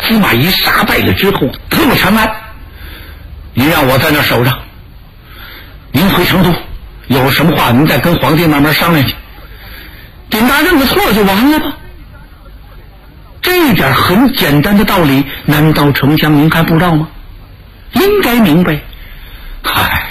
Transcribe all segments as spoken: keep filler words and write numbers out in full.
司马懿杀败了之后，特长安，您让我在那守着，您回成都，有什么话您再跟皇帝慢慢商量去，顶大认个错就完了吧。这点很简单的道理，难道丞相您还不知道吗？应该明白。嗨，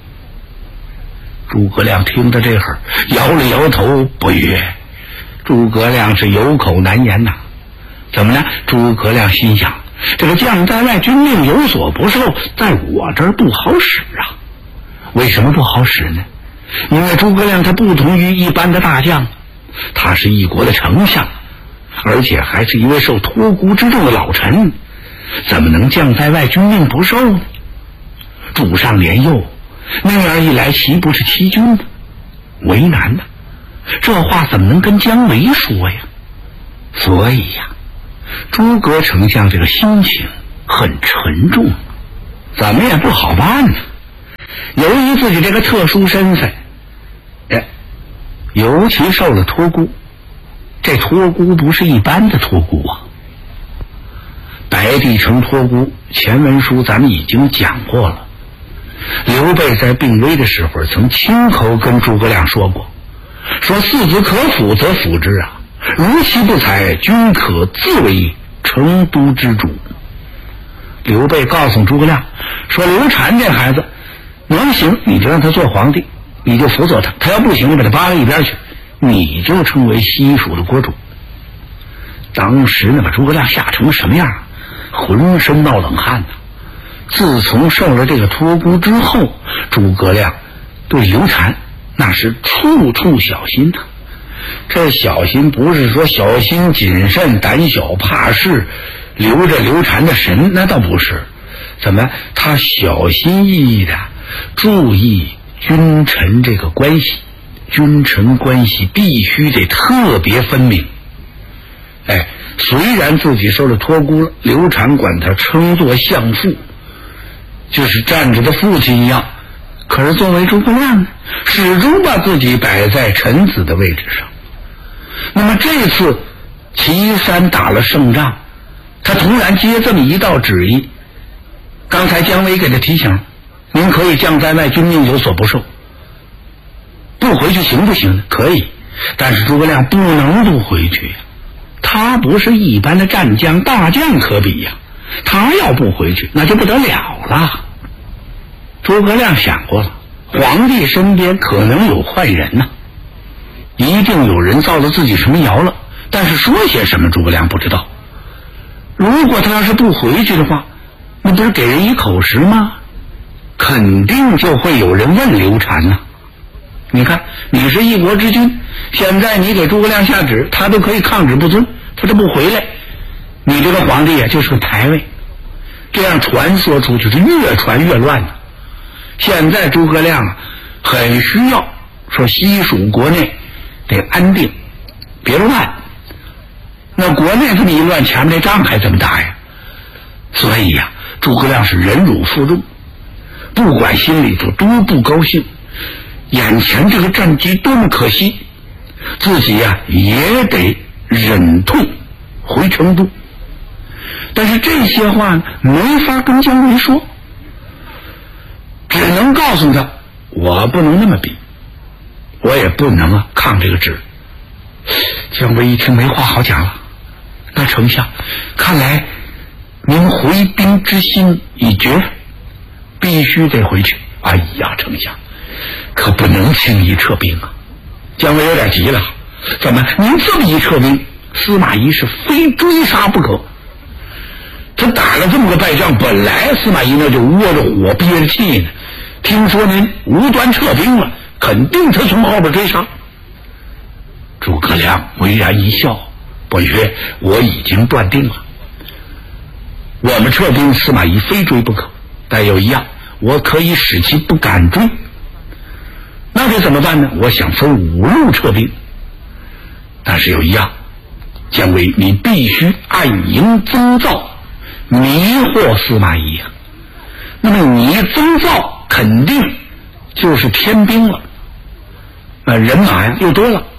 诸葛亮听到这会儿摇了摇头，不悦。诸葛亮是有口难言呐。怎么呢？诸葛亮心想，这个将在外，军令有所不受，在我这儿不好使啊。为什么不好使呢？因为诸葛亮他不同于一般的大将，他是一国的丞相，而且还是一位受托孤之重的老臣，怎么能将在外，军令不受呢？主上年幼，那样一来岂不是欺君呢？为难呢，这话怎么能跟姜维说呀？所以呀，诸葛丞相这个心情很沉重，怎么也不好办呢。由于自己这个特殊身份，哎，尤其受了托孤，这托孤不是一般的托孤啊。白帝城托孤前文书咱们已经讲过了，刘备在病危的时候曾亲口跟诸葛亮说过，说四子可辅则辅之啊，如其不才，君可自为成都之主。刘备告诉诸葛亮说，刘禅这孩子能行你就让他做皇帝，你就辅佐他，他要不行你把他扒到一边去，你就成为西蜀的国主。当时呢把诸葛亮吓成什么样，浑身冒冷汗呢。自从受了这个托孤之后，诸葛亮对刘禅那是处处小心的。这小心不是说小心谨慎胆小怕事留着刘禅的神，那倒不是。怎么他小心翼翼的注意君臣这个关系，君臣关系必须得特别分明。哎，虽然自己受了托孤了，刘禅管他称作相父，就是站着的父亲一样，可是作为诸葛亮呢，始终把自己摆在臣子的位置上。那么这次岐山打了胜仗，他突然接这么一道旨意，刚才姜维给他提醒，您可以将在外，军令有所不受，不回去行不行呢？可以，但是诸葛亮不能不回去呀，他不是一般的战将大将可比呀，他要不回去那就不得了了。诸葛亮想过了，皇帝身边可能有坏人呢、啊，一定有人造了自己什么谣了，但是说些什么诸葛亮不知道。如果他要是不回去的话，那不是给人一口实吗？肯定就会有人问刘禅呢、啊。你看你是一国之君，现在你给诸葛亮下旨，他都可以抗旨不遵，他都不回来，你这个皇帝啊就是个牌位，这样传说出去是越传越乱的。现在诸葛亮啊很需要说西蜀国内得安定，别乱，那国内这么一乱，前面这仗还怎么打呀？所以呀、啊，诸葛亮是忍辱负重，不管心里头多不高兴，眼前这个战机多么可惜，自己呀、啊、也得忍痛回成都。但是这些话呢没法跟姜维说，只能告诉他我不能那么比，我也不能啊抗这个旨。姜维一听没话好讲了，那丞相，看来您回兵之心已决，必须得回去。哎呀，丞相可不能轻易撤兵啊！姜维有点急了，怎么您这么一撤兵，司马懿是非追杀不可。他打了这么个败仗，本来司马懿那就窝着火憋着气呢，听说您无端撤兵了，肯定他从后边追杀。诸葛亮微然一笑，伯爵，我已经断定了，我们撤兵司马懿非追不可，但有一样，我可以使其不敢追。那得怎么办呢？我想分五路撤兵，但是有一样，姜维你必须暗营增造，迷惑司马懿呀、啊。那么你增造肯定就是添兵了，呃，人马呀又多了，